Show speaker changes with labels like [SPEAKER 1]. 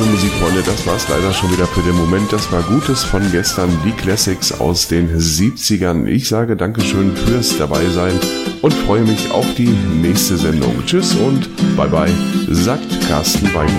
[SPEAKER 1] liebe Musikfreunde, das war's leider schon wieder für den Moment. Das war Gutes von gestern, die Classics aus den 70ern. Ich sage Dankeschön fürs Dabeisein und freue mich auf die nächste Sendung. Tschüss und bye bye, sagt Carsten Weingart.